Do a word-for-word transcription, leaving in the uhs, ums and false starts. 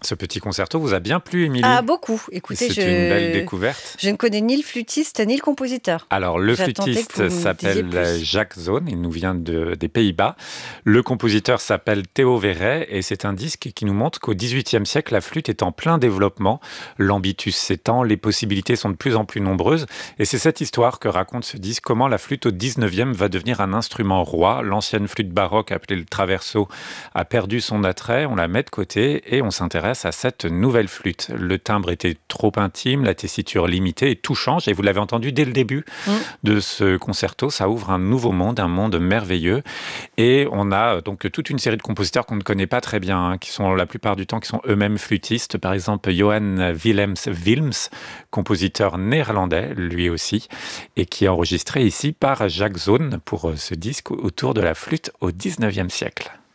Ce petit concerto vous a bien plu, Émilie? Ah, beaucoup. Écoutez, C'est je... une belle découverte. je ne connais ni le flûtiste ni le compositeur. Alors, le J'attendais que flûtiste vous me disiez s'appelle plus. Jacques Zohn, il nous vient de, des Pays-Bas. Le compositeur s'appelle Théo Verret et c'est un disque qui nous montre qu'au dix-huitième siècle, la flûte est en plein développement. L'ambitus s'étend, les possibilités sont de plus en plus nombreuses. Et c'est cette histoire que raconte ce disque, comment la flûte au dix-neuvième va devenir un instrument roi. L'ancienne flûte baroque appelée le traverso a perdu son attrait, on la met de côté et on s'intéresse à cette nouvelle flûte. Le timbre était trop intime, la tessiture limitée et tout change. Et vous l'avez entendu dès le début mmh. de ce concerto, ça ouvre un nouveau monde, un monde merveilleux. Et on a donc toute une série de compositeurs qu'on ne connaît pas très bien, hein, qui sont la plupart du temps qui sont eux-mêmes flûtistes. Par exemple, Johan Willems Wilms, compositeur néerlandais, lui aussi, et qui est enregistré ici par Jacques Zohn pour ce disque autour de la flûte au dix-neuvième siècle.